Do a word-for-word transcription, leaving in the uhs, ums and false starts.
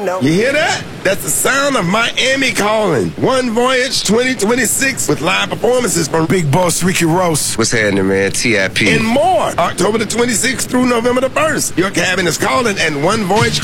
know. You hear that? That's the sound of Miami calling. One Voyage twenty twenty-six with live performances from Big Boss Ricky Ross. What's happening, man? T I P. And more. October the twenty-sixth through November the first. Your cabin is calling and One Voyage